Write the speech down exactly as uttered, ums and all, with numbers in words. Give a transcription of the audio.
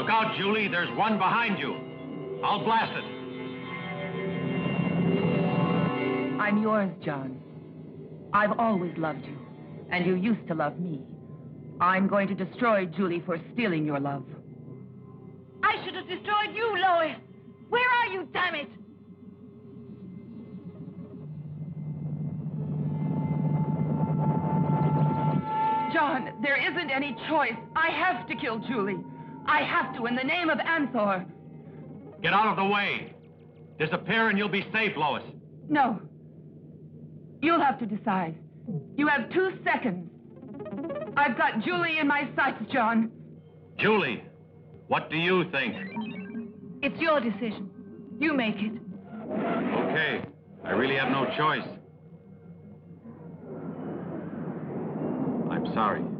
Look out, Julie. There's one behind you. I'll blast it. I'm yours, John. I've always loved you, and you used to love me. I'm going to destroy Julie for stealing your love. I should have destroyed you, Lois. Where are you, damn it? John, there isn't any choice. I have to kill Julie. I have to, in the name of Anthor. Get out of the way. Disappear and you'll be safe, Lois. No. You'll have to decide. You have two seconds. I've got Julie in my sights, John. Julie, what do you think? It's your decision. You make it. Okay. I really have no choice. I'm sorry.